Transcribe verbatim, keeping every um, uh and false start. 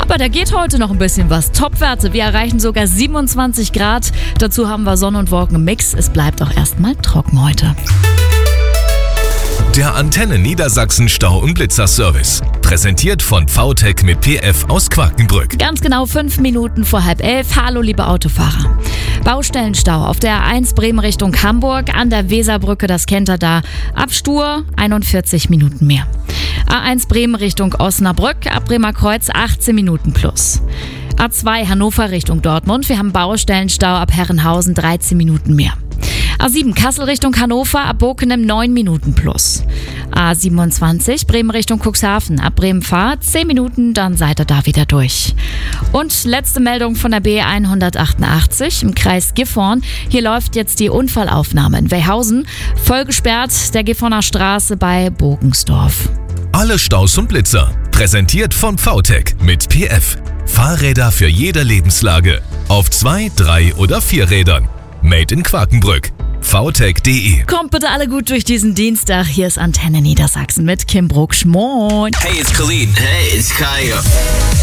Aber da geht heute noch ein bisschen was. Topwerte, wir erreichen sogar siebenundzwanzig Grad. Dazu haben wir Sonne und Wolken im Mix. Es bleibt auch erstmal trocken heute. Der Antenne Niedersachsen Stau- und Blitzerservice. Präsentiert von V T E C mit P F aus Quakenbrück. Ganz genau fünf Minuten vor halb elf. Hallo, liebe Autofahrer. Baustellenstau auf der A eins Bremen Richtung Hamburg. An der Weserbrücke, das kennt ihr da. Ab Stur einundvierzig Minuten mehr. A eins Bremen Richtung Osnabrück. Ab Bremer Kreuz achtzehn Minuten plus. A zwei Hannover Richtung Dortmund. Wir haben Baustellenstau ab Herrenhausen dreizehn Minuten mehr. A sieben Kassel Richtung Hannover, ab Bokenem neun Minuten plus. A siebenundzwanzig Bremen Richtung Cuxhaven, ab Bremen-Fahr zehn Minuten, dann seid ihr da wieder durch. Und letzte Meldung von der B hundertachtundachtzig im Kreis Gifhorn. Hier läuft jetzt die Unfallaufnahme in Weyhausen. Voll gesperrt der Gifhorner Straße bei Bogensdorf. Alle Staus und Blitzer. Präsentiert von V T E C mit P F. Fahrräder für jede Lebenslage. Auf zwei, drei oder vier Rädern. Made in Quakenbrück. V T E C punkt de. Kommt bitte alle gut durch diesen Dienstag. Hier ist Antenne Niedersachsen mit Kim Brucksch. Moin. Hey, it's Khalid. Hey, it's Kaya.